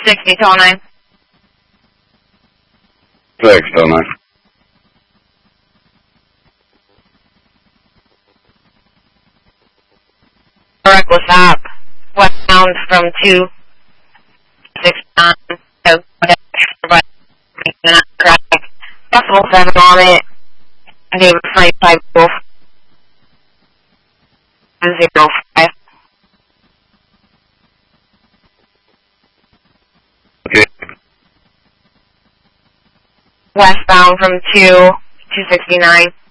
60-09. 609. Reckless app. Westbound from 269. Possible 7 on it. Name 550. 05. Okay. Westbound from 269.